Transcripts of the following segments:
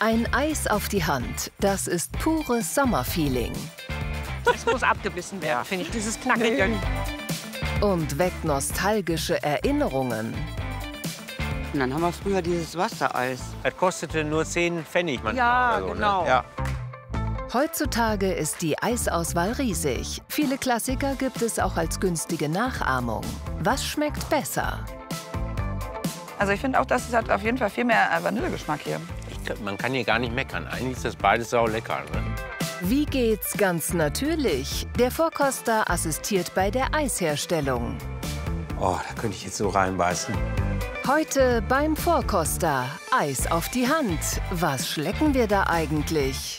Ein Eis auf die Hand, das ist pures Sommerfeeling. Es muss abgebissen werden, finde ich, dieses Knackige. Und weckt nostalgische Erinnerungen. Und dann haben wir früher dieses Wassereis. Das kostete nur 10 Pfennig manchmal. Ja, oder so, genau. Ne? Ja. Heutzutage ist die Eisauswahl riesig. Viele Klassiker gibt es auch als günstige Nachahmung. Was schmeckt besser? Also ich finde auch, dass es hat auf jeden Fall viel mehr Vanillegeschmack hier. Man kann hier gar nicht meckern. Eigentlich ist das beides sau lecker. Ne? Wie geht's ganz natürlich? Der Vorkoster assistiert bei der Eisherstellung. Oh, da könnte ich jetzt so reinbeißen. Heute beim Vorkoster. Eis auf die Hand. Was schlecken wir da eigentlich?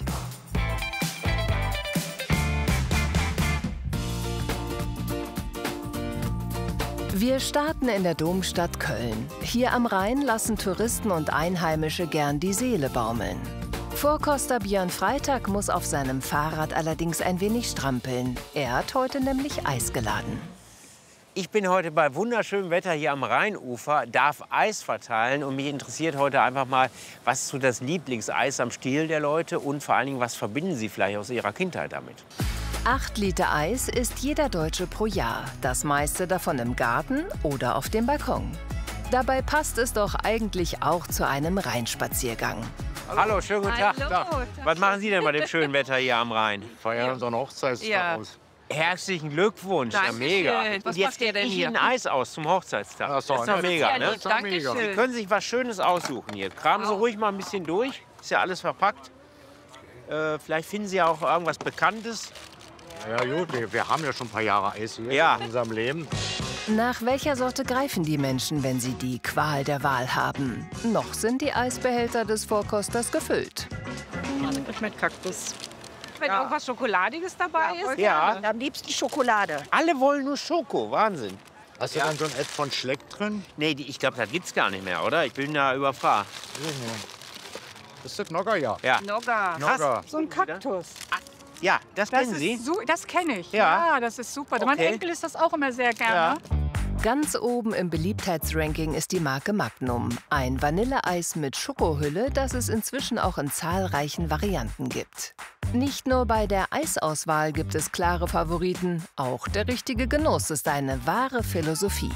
Wir starten in der Domstadt Köln. Hier am Rhein lassen Touristen und Einheimische gern die Seele baumeln. Vorkoster Björn Freitag muss auf seinem Fahrrad allerdings ein wenig strampeln. Er hat heute nämlich Eis geladen. Ich bin heute bei wunderschönem Wetter hier am Rheinufer, darf Eis verteilen. Und mich interessiert heute einfach mal, was ist so das Lieblingseis am Stiel der Leute? Und vor allen Dingen, was verbinden Sie vielleicht aus Ihrer Kindheit damit? 8 Liter Eis isst jeder Deutsche pro Jahr. Das meiste davon im Garten oder auf dem Balkon. Dabei passt es doch eigentlich auch zu einem Rheinspaziergang. Hallo, schönen guten Tag. Hallo. Was machen Sie denn bei dem schönen Wetter hier am Rhein? Feiern unseren Hochzeitstag Ja. aus. Herzlichen Glückwunsch, ja, Dankeschön. mega. Was Und jetzt macht ihr denn gebe ich hier? Ihnen Eis aus zum Hochzeitstag. Das ist doch doch mega, Ja, ne? lieb, Dankeschön. Sie können sich was Schönes aussuchen hier. Kramen Sie ruhig mal ein bisschen durch. Ist ja alles verpackt. Vielleicht finden Sie ja auch irgendwas Bekanntes. Ja gut, wir haben ja schon ein paar Jahre Eis hier Ja. in unserem Leben. Nach welcher Sorte greifen die Menschen, wenn sie die Qual der Wahl haben? Noch sind die Eisbehälter des Vorkosters gefüllt. Mit Kaktus. Wenn irgendwas Schokoladiges dabei ist. Ja, Am liebsten Schokolade. alle wollen nur Schoko. Wahnsinn. Hast du dann so ein Ed von Schleck drin? Nee, ich glaube, das gibt's gar nicht mehr, oder? Ich bin da überfragt. Ist das Nogger? Ja. Ja. Nogga. Nogger. So ein Kaktus. Ja, das kennen Sie? Das kenne ich. Ja. Ja, das ist super. Mein Okay. Enkel isst das auch immer sehr gerne. Ganz oben im Beliebtheitsranking ist die Marke Magnum. Ein Vanilleeis mit Schokohülle, das es inzwischen auch in zahlreichen Varianten gibt. Nicht nur bei der Eisauswahl gibt es klare Favoriten, auch der richtige Genuss ist eine wahre Philosophie.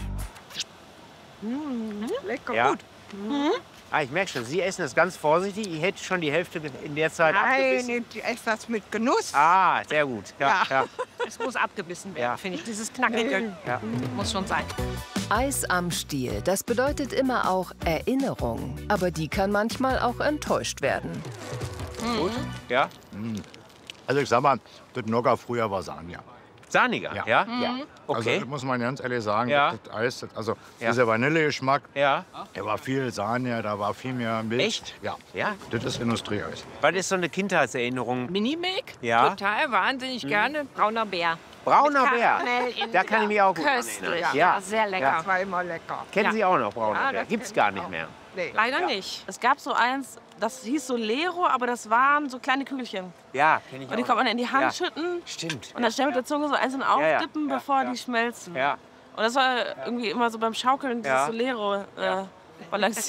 Lecker, Ja. gut. Ah, ich merke schon, Sie essen das ganz vorsichtig. Ich hätte schon die Hälfte in der Zeit abgebissen. ich esse das mit Genuss. Ah, sehr gut. Ja, ja. Es muss abgebissen werden, Ja. finde ich. Dieses Knackige Ja. muss schon sein. Eis am Stiel, das bedeutet immer auch Erinnerung. Aber die kann manchmal auch enttäuscht werden. Gut. Ja. Also ich sag mal, das Nogger früher war Sanja. Sahniger, Ja. ja? Ja. Also Okay. das muss man ganz ehrlich sagen, Ja. das Eis, also Ja. dieser Vanillegeschmack, Ja. der war viel Sahne, da war viel mehr Milch. Echt? Ja. Ja. Das ist Industrieeis. Was ist so eine Kindheitserinnerung? Minimilk? Ja. Total, wahnsinnig gerne. Brauner Bär. Brauner Mit Bär. Karamell in- Da kann ich mich auch gut Köstlich. erinnern. Ja, sehr lecker. Ja. War immer lecker. Kennen Ja. Sie auch noch brauner Ja, Bär? das Gibt's kenn gar ich nicht auch. mehr. Leider nicht. Es gab so eins, das hieß so Lero, aber das waren so kleine Kügelchen. Ja, kenne ich Und die auch. kann man in die Hand Ja. schütten Stimmt. und dann schnell mit der Zunge so einzeln Ja, ja. aufdippen, Ja, bevor ja. die schmelzen. Ja. Und das war irgendwie immer so beim Schaukeln, dieses Ja. Solero balanciert.